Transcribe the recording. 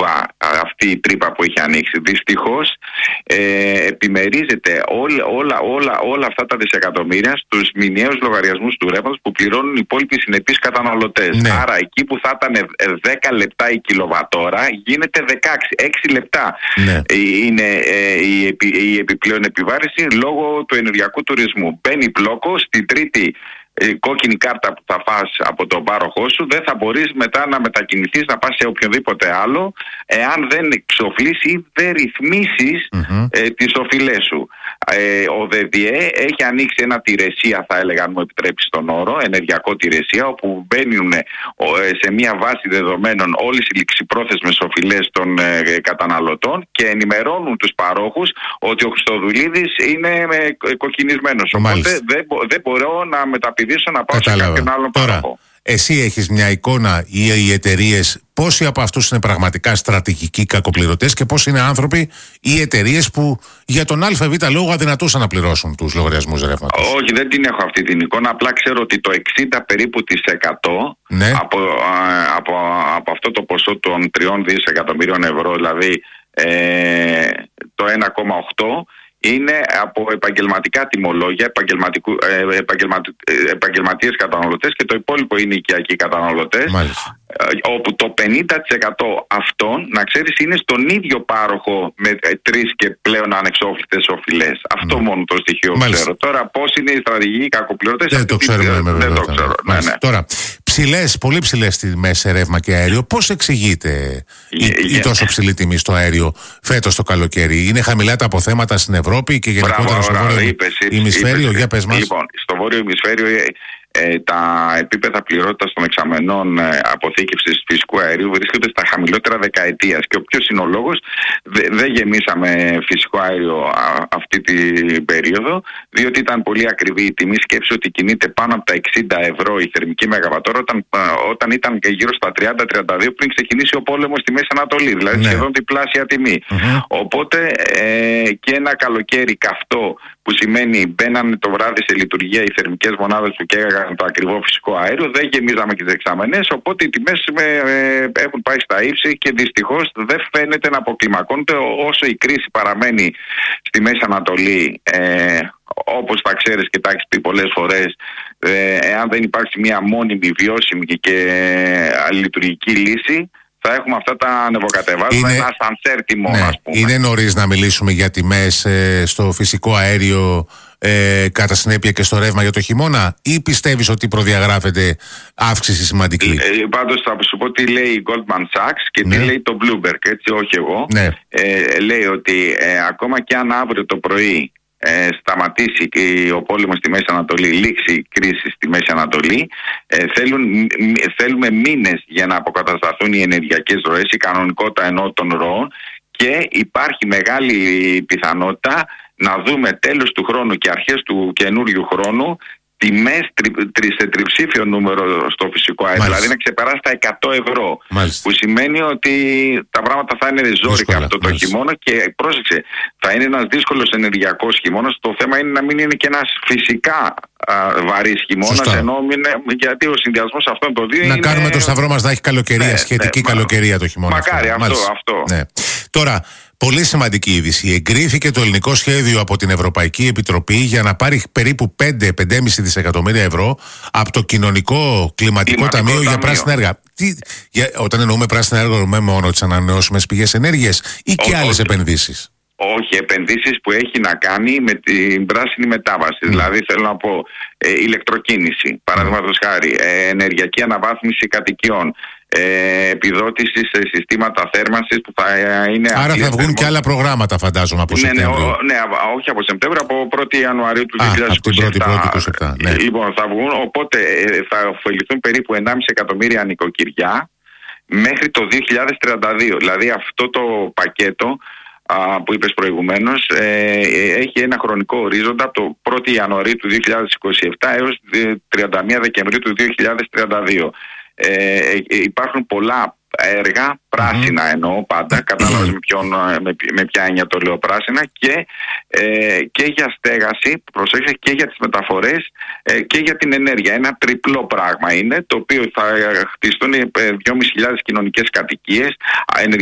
βούβα, αυτή η τρύπα που έχει ανοίξει. Δυστυχώς επιμερίζεται όλα αυτά τα δισεκατομμύρια στους μηνιαίους λογαριασμούς του ρεύματος που πληρώνουν οι υπόλοιποι συνεπείς καταναλωτές. Ναι. Άρα εκεί που θα ήταν 10 λεπτά η κιλοβατόρα γίνεται 6 λεπτά. Ναι. Είναι η επιπλέον επιβάρηση λόγω του ενεργειακού τουρισμού. Μπαίνει μπλόκο στην τρίτη κόκκινη κάρτα που θα φας από τον πάροχό σου, δεν θα μπορείς μετά να μετακινηθείς να πας σε οποιοδήποτε άλλο εάν δεν εξοφλήσεις ή δεν ρυθμίσεις τις οφειλές σου. Ο ΔΔΕ έχει ανοίξει ένα τηρεσία, θα έλεγα, αν μου επιτρέψει τον όρο, ενεργειακό τηρεσία, όπου μπαίνουν σε μια βάση δεδομένων όλες οι ληξιπρόθεσμες οφειλές των καταναλωτών και ενημερώνουν τους παρόχους ότι ο Χριστοδουλίδης είναι κοκκινισμένος. Οπότε δεν μπορώ να μεταπηδήσω να πάω σε κάποιον άλλον παρόχο. Εσύ έχεις μια εικόνα ή οι εταιρείες, πόσοι από αυτούς είναι πραγματικά στρατηγικοί κακοπληρωτές και πόσοι είναι άνθρωποι ή εταιρείες που για τον ΑΒ λόγο αδυνατούσαν να πληρώσουν τους λογαριασμούς ρεύματος? Όχι, δεν την έχω αυτή την εικόνα. Απλά ξέρω ότι το 60 περίπου της 100 από αυτό το ποσό των 3 δισεκατομμυρίων ευρώ, δηλαδή το 1,8, είναι από επαγγελματικά τιμολόγια, επαγγελματίες καταναλωτές, και το υπόλοιπο είναι οικιακοί καταναλωτές. Όπου το 50% αυτών, να ξέρεις, είναι στον ίδιο πάροχο με 3 και πλέον ανεξόφλητες οφειλές. Αυτό μόνο το στοιχείο ξέρω. Τώρα πώς είναι οι στρατηγικοί κακοπληρωτές, δεν το ξέρουμε. Δεν το ξέρω. Ναι. Τώρα, πολύ ψηλές τιμές σε ρεύμα και αέριο. Πώς εξηγείται η τόσο ψηλή τιμή στο αέριο φέτος το καλοκαίρι? Είναι χαμηλά τα αποθέματα στην Ευρώπη και γενικότερα στο βόρειο ημισφαίριο? Για πες μας. Λοιπόν, στο βόρειο ημισφαίριο τα επίπεδα πληρότητας των εξαμενών αποθήκευσης φυσικού αερίου βρίσκονται στα χαμηλότερα δεκαετίας. Και ποιος είναι ο λόγος? Δεν γεμίσαμε φυσικό αέριο αυτή την περίοδο, διότι ήταν πολύ ακριβή η τιμή. Σκέψου ότι κινείται πάνω από τα 60 ευρώ η θερμική μεγαβατόρα όταν ήταν γύρω στα 30-32 πριν ξεκινήσει ο πόλεμος στη Μέση Ανατολή. Δηλαδή σχεδόν διπλάσια τιμή. Οπότε και ένα καλοκαίρι καυτό, που σημαίνει μπαίνανε το βράδυ σε λειτουργία οι θερμικές μονάδες που καίγαγαν το ακριβό φυσικό αέριο, δεν γεμίζαμε και τις εξαμενές, οπότε οι τιμές έχουν πάει στα ύψη και δυστυχώς δεν φαίνεται να αποκλιμακώνεται όσο η κρίση παραμένει στη Μέση Ανατολή. Όπως τα ξέρεις και τα έχεις πει πολλές φορές, εάν δεν υπάρξει μια μόνιμη, βιώσιμη και λειτουργική λύση, θα έχουμε αυτά τα ανεβοκατεβάσματα, ένα ασανσέρ τιμών, ας πούμε. Είναι νωρίς να μιλήσουμε για τιμές στο φυσικό αέριο, κατά συνέπεια και στο ρεύμα για το χειμώνα, ή πιστεύεις ότι προδιαγράφεται αύξηση σημαντική? Πάντως θα σου πω τι λέει η Goldman Sachs και τι λέει το Bloomberg, έτσι, όχι εγώ. Λέει ότι ακόμα και αν αύριο το πρωί σταματήσει ο πόλεμος στη Μέση Ανατολή, λήξει η κρίση στη Μέση Ανατολή, θέλουμε μήνες για να αποκατασταθούν οι ενεργειακές ροές, η κανονικότητα εννοώ των ροών, και υπάρχει μεγάλη πιθανότητα να δούμε τέλος του χρόνου και αρχές του καινούριου χρόνου τιμές σε τριψήφιο νούμερο στο φυσικό αέριο, δηλαδή να ξεπεράσει τα 100 ευρώ. Που σημαίνει ότι τα πράγματα θα είναι ζόρικα αυτό το χειμώνα, και πρόσεξε, θα είναι ένας δύσκολος ενεργειακός χειμώνας. Το θέμα είναι να μην είναι και ένας φυσικά βαρύς χειμώνας, ενώ γιατί ο συνδυασμός αυτών των δύο να κάνουμε το σταυρό μας να έχει καλοκαιρία, σχετική καλοκαιρία το χειμώνα. Μακάρι αυτό. Τώρα, πολύ σημαντική είδηση. Εγκρίθηκε το ελληνικό σχέδιο από την Ευρωπαϊκή Επιτροπή για να πάρει περίπου 5-5,5 δισεκατομμύρια ευρώ από το Κοινωνικό Κλιματικό Ταμείο για πράσινα έργα. Όταν εννοούμε πράσινα έργα, εννοούμε μόνο τις ανανεώσιμες πηγές ενέργειας ή και άλλες επενδύσεις? Όχι, επενδύσεις που έχει να κάνει με την πράσινη μετάβαση. Δηλαδή θέλω να πω ηλεκτροκίνηση, παραδείγματος χάρη, ενεργειακή αναβάθμιση κατοικιών, επιδότηση σε συστήματα θέρμανσης που θα είναι... Άρα θα βγουν και άλλα προγράμματα, φαντάζομαι, από Σεπτέμβριο. Ναι, όχι από Σεπτέμβριο, από 1η Ιανουαρίου του 2027. Από την 1η 27, ναι. Λοιπόν, θα βγουν, οπότε θα ωφεληθούν περίπου 1,5 εκατομμύρια νοικοκυριά μέχρι το 2032. Δηλαδή αυτό το πακέτο που είπες προηγουμένως έχει ένα χρονικό ορίζοντα από το 1η Ιανουαρίου του 2027 έως 31 Δεκεμβρίου του 2032. Υπάρχουν πολλά έργα πράσινα, εννοώ πάντα, κατάλαβες με ποια έννοια το λέω πράσινα, και για στέγαση, προσέξτε, και για τις μεταφορές και για την ενέργεια. Ένα τριπλό πράγμα είναι, το οποίο θα χτιστούν 2.500 κοινωνικές κατοικίες,